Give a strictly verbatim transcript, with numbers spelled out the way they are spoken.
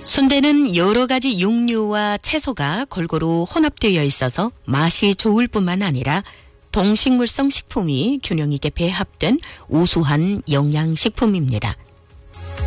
순대는 여러 가지 육류와 채소가 골고루 혼합되어 있어서 맛이 좋을 뿐만 아니라 동식물성 식품이 균형 있게 배합된 우수한 영양식품입니다.